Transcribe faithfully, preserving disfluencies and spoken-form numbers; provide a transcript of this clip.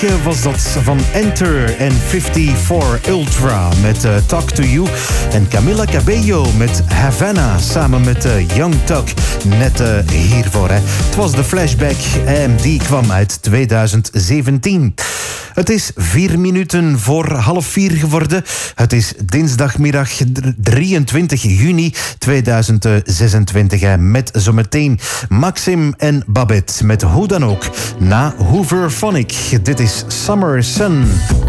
Was dat van Enter en vijfenvijftig Ultra met uh, Talk to You. En Camila Cabello met Havana samen met uh, Young Thug. Net uh, hiervoor. Hè. Het was de Flashback en die kwam uit tweeduizend zeventien. Het is vier minuten voor half vier geworden. Het is dinsdagmiddag drieëntwintig juni tweeduizend zesentwintig. Hè. Met zometeen Maxim en Babette met hoe dan ook na Hooverphonic. Dit is Summer Sun.